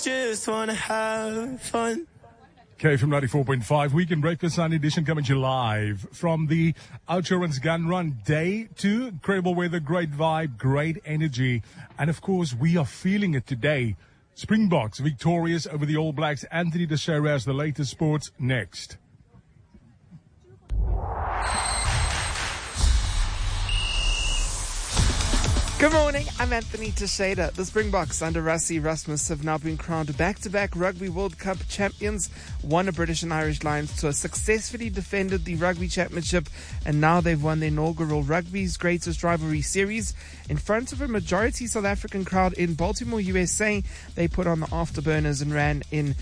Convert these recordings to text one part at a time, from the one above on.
just wanna have fun. KFM 94.5 Weekend Breakfast Sunday edition coming to you live from the Outsurance Gun Run Day 2. Incredible weather, great vibe, great energy. And of course, we are feeling it today. Springboks victorious over the All Blacks. Anthony Teixeira has the latest sports next. Good morning, I'm Anthony Teixeira. The Springboks under Rassie Erasmus have now been crowned back-to-back Rugby World Cup champions, won a British and Irish Lions tour, successfully defended the Rugby Championship, and now they've won the inaugural Rugby's Greatest Rivalry Series. In front of a majority South African crowd in Baltimore, USA, they put on the afterburners and ran in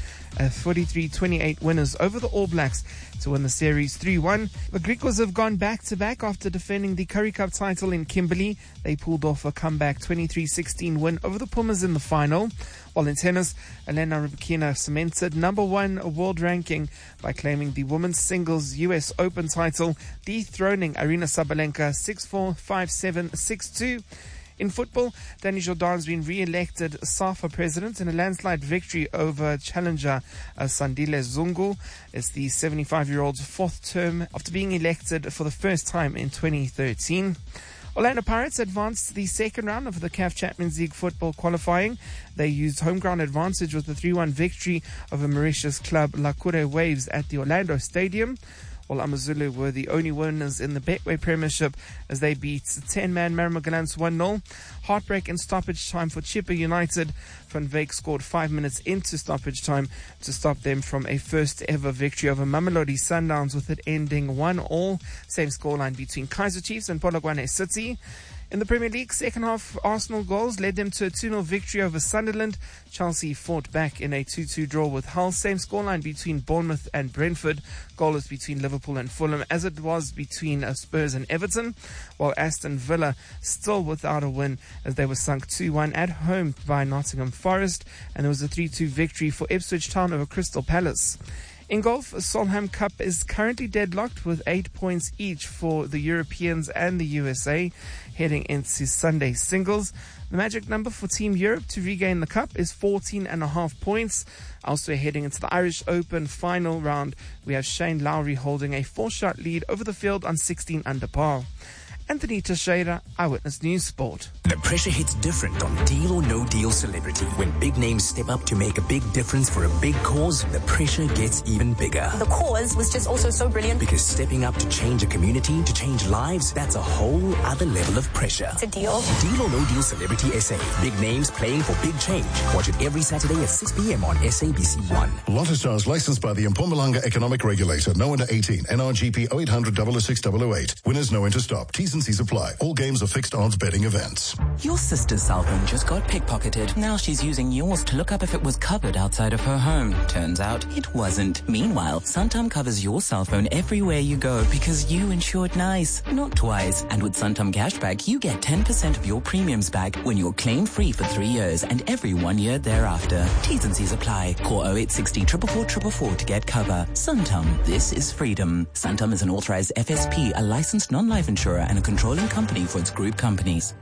43-28 winners over the All Blacks to win the series 3-1. The Griquas have gone back-to-back after defending the Currie Cup title in Kimberley. They pulled off a comeback 23-16 win over the Pumas in the final. While in tennis, Elena Rybakina cemented number one world ranking by claiming the women's singles US Open title, dethroning Aryna Sabalenka 6-4, 5-7, 6-2. In football, Danny Jordan's been re-elected SAFA president in a landslide victory over challenger Sandile Zungu. It's the 75-year-old's fourth term after being elected for the first time in 2013. Orlando Pirates advanced to the second round of the CAF Champions League football qualifying. They used home ground advantage with a 3-1 victory over Mauritius club Lakure Waves at the Orlando Stadium. While AmaZulu were the only winners in the Betway Premiership as they beat 10-man Maramagalans 1-0. Heartbreak in stoppage time for Chippa United. Van Wyk scored 5 minutes into stoppage time to stop them from a first-ever victory over Mamelodi Sundowns, with it ending 1-1. Same scoreline between Kaizer Chiefs and Polokwane City. In the Premier League, second half Arsenal goals led them to a 2-0 victory over Sunderland. Chelsea fought back in a 2-2 draw with Hull. Same scoreline between Bournemouth and Brentford. Goalless between Liverpool and Fulham, as it was between Spurs and Everton. While Aston Villa still without a win as they were sunk 2-1 at home by Nottingham Forest. And there was a 3-2 victory for Ipswich Town over Crystal Palace. In golf, Solheim Cup is currently deadlocked with 8 points each for the Europeans and the USA heading into Sunday singles. The magic number for Team Europe to regain the cup is 14.5 points. Also heading into the Irish Open final round, we have Shane Lowry holding a 4-shot lead over the field on 16 under par. Anthony Teixeira, Eyewitness News Sport. The pressure hits different on Deal or No Deal Celebrity. When big names step up to make a big difference for a big cause, the pressure gets even bigger. The cause was just also so brilliant. Because stepping up to change a community, to change lives, that's a whole other level of pressure. It's a deal. Deal or No Deal Celebrity SA. Big names playing for big change. Watch it every Saturday at 6 p.m. on SABC1. Lotto Stars licensed by the Mpumalanga Economic Regulator. No under 18. NRGP 0800 006 008. Winners know when to stop. T's and C's apply. All games are fixed odds betting events. Your sister's cell phone just got pickpocketed. Now she's using yours to look up if it was covered outside of her home. Turns out it wasn't. Meanwhile, Suntum covers your cell phone everywhere you go because you insured nice, not twice. And with Suntum Cashback, you get 10% of your premiums back when you're claim-free for 3 years and every 1 year thereafter. T's and C's apply. Call 0860 444 444 to get cover. Suntum, this is freedom. Suntum is an authorized FSP, a licensed non-life insurer, and a controlling company for its group companies.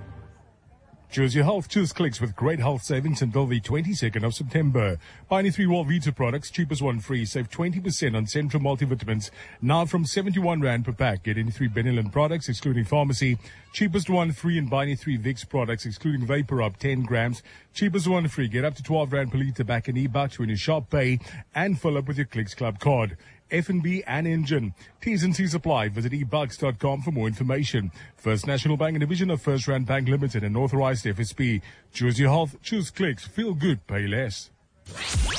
Choose your health. Choose Clicks with great health savings until the 22nd of September. Buy any 3 Wellvita products, cheapest one free. Save 20% on Central multivitamins. Now from 71 Rand per pack. Get any 3 Benylin products, excluding pharmacy. Cheapest one free, and buy any 3 Vicks products, excluding Vapor Up, 10 grams. Cheapest one free. Get up to 12 Rand per litre back in eBucks when you shop, pay, and fill up with your Clicks Club card. F&B and Engine. T's and C's apply. Visit ebucks.com for more information. First National Bank, a division of First Rand Bank Limited, and authorized FSP. Choose your health. Choose Clicks. Feel good. Pay less.